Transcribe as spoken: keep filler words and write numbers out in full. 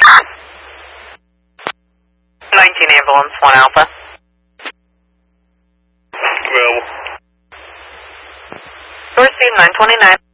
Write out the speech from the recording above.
nineteen ambulance, one Alpha. Available. Source nine twenty-nine.